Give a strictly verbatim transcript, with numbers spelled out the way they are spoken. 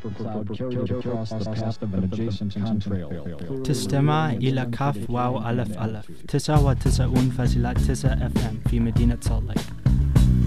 cloud carried across the path of an adjacent contrail. تستمع إلى كاف واو ألف ألف تسعة وتسعون فاصلة تسعة اف ام في مدينة سالت ليك.